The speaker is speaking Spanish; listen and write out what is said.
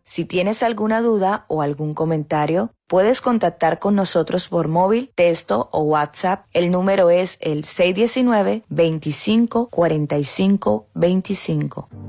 Si tienes alguna duda o algún comentario, puedes contactar con nosotros por móvil, texto o WhatsApp. El número es el 619-2545-25.